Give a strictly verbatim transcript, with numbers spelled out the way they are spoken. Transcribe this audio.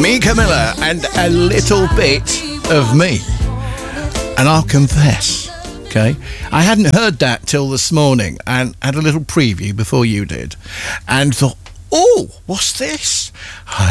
Me, Camilla, and a little bit of me. And I'll confess, okay, I hadn't heard that till this morning and had a little preview before you did and thought, oh, what's this?